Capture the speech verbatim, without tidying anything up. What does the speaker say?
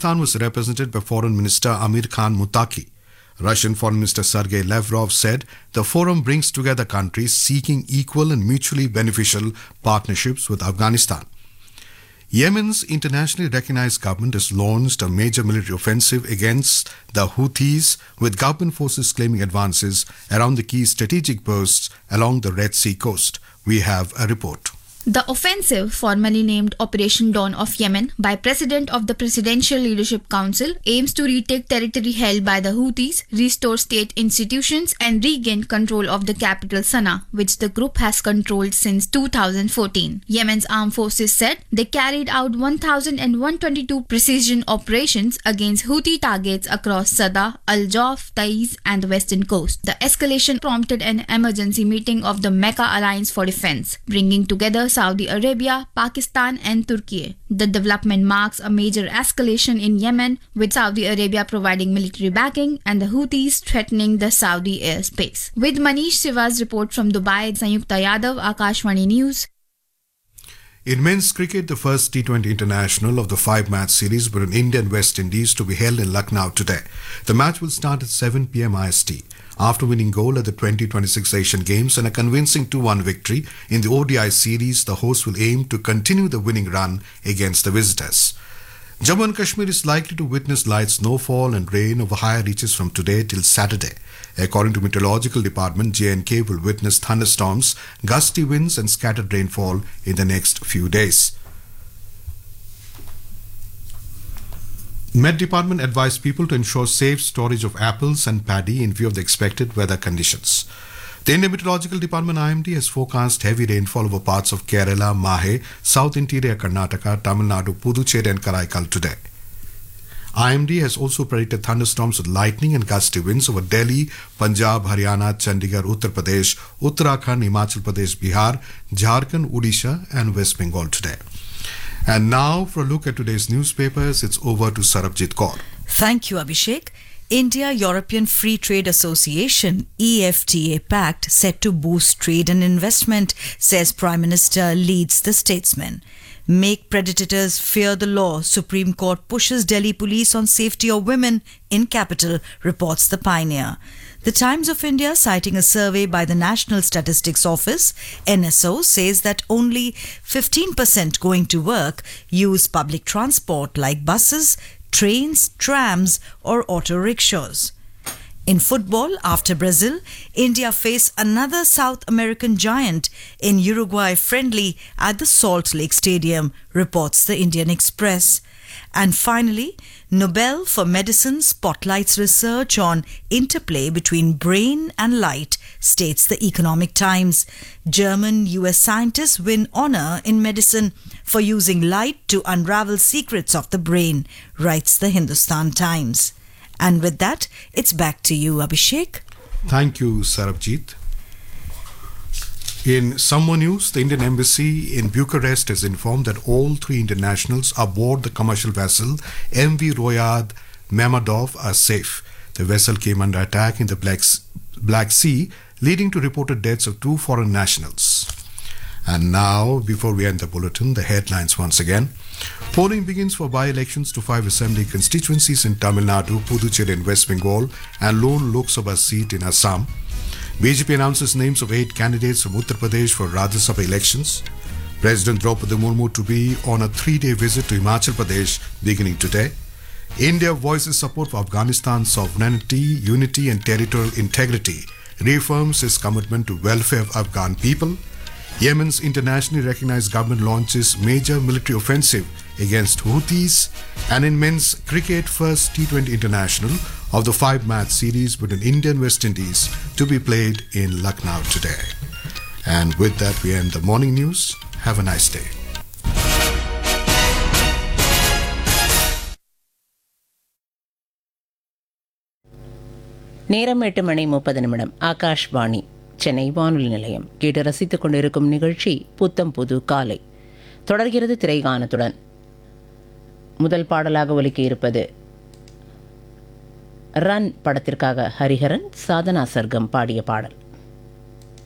Afghanistan was represented by Foreign Minister Amir Khan Muttaqi. Russian Foreign Minister Sergei Lavrov said the forum brings together countries seeking equal and mutually beneficial partnerships with Afghanistan. Yemen's internationally recognized government has launched a major military offensive against the Houthis, with government forces claiming advances around the key strategic posts along the Red Sea coast. We have a report. The offensive, formally named Operation Dawn of Yemen by President of the Presidential Leadership Council, aims to retake territory held by the Houthis, restore state institutions and regain control of the capital Sana'a, which the group has controlled since two thousand fourteen. Yemen's armed forces said they carried out one thousand one hundred twenty-two precision operations against Houthi targets across Sada, Al-Jawf, Taiz and the western coast. The escalation prompted an emergency meeting of the Mecca Alliance for Defense, bringing together Saudi Arabia, Pakistan and Turkey. The development marks a major escalation in Yemen, with Saudi Arabia providing military backing and the Houthis threatening the Saudi airspace. With Manish Siva's report from Dubai, Sanyukta Yadav, Akashvani News. In men's cricket, the first T twenty international of the five-match series between India and West Indies to be held in Lucknow today. The match will start at seven p m I S T. After winning gold at the twenty twenty-six Asian Games and a convincing two one victory in the O D I series, the hosts will aim to continue the winning run against the visitors. Jammu and Kashmir is likely to witness light snowfall and rain over higher reaches from today till Saturday. According to Meteorological Department, J and K will witness thunderstorms, gusty winds and scattered rainfall in the next few days. Met Department advised people to ensure safe storage of apples and paddy in view of the expected weather conditions. The Indian Meteorological Department I M D has forecast heavy rainfall over parts of Kerala, Mahe, South Interior Karnataka, Tamil Nadu, Puducherry and Karaikal today. I M D has also predicted thunderstorms with lightning and gusty winds over Delhi, Punjab, Haryana, Chandigarh, Uttar Pradesh, Uttarakhand, Himachal Pradesh, Bihar, Jharkhand, Odisha and West Bengal today. And now for a look at today's newspapers, it's over to Sarabjit Kaur. Thank you, Abhishek. India-European Free Trade Association E F T A pact set to boost trade and investment, says Prime Minister leads the statesman. Make predators fear the law. Supreme Court pushes Delhi police on safety of women in capital, reports the Pioneer. The Times of India, citing a survey by the National Statistics Office, N S O, says that only fifteen percent going to work use public transport like buses, trains, trams or auto rickshaws. In football, after Brazil, India face another South American giant in Uruguay friendly at the Salt Lake Stadium, reports the Indian Express. And finally, Nobel for Medicine spotlights research on interplay between brain and light, states the Economic Times. German U S scientists win honor in medicine for using light to unravel secrets of the brain, writes the Hindustan Times. And with that, it's back to you, Abhishek. Thank you, Sarabjit. In some more news, the Indian Embassy in Bucharest has informed that all three Indian nationals aboard the commercial vessel M V Royad Mammadov are safe. The vessel came under attack in the Black Sea, leading to reported deaths of two foreign nationals. And now, before we end the bulletin, the headlines once again. Polling begins for by-elections to five assembly constituencies in Tamil Nadu, Puducherry and West Bengal and lone Lok Sabha seat in Assam. B J P announces names of eight candidates from Uttar Pradesh for Rajya Sabha elections. President Draupadi Murmu to be on a three-day visit to Himachal Pradesh beginning today. India voices support for Afghanistan's sovereignty, unity and territorial integrity, reaffirms its commitment to welfare of Afghan people. Yemen's internationally recognized government launches major military offensive against Houthis. And in men's cricket, first T twenty international of the five-match series between India and West Indies to be played in Lucknow today. And with that, we end the morning news. Have a nice day. நேரம் எட்டு மணி முப்பது நிமிடம். ஆகாஷ்வாணி சென்னை வானொலி நிலையம். கேட்டு ரசித்துக் கொண்டிருக்கும் நிகழ்ச்சி புத்தம் புது காலை தொடர்கிறது. திரைகானத்துடன் முதல் பாடலாக ஒலிக்க இருப்பது ரன் படத்திற்காக ஹரிஹரன், சாதனா சர்க்கம் பாடிய பாடல்.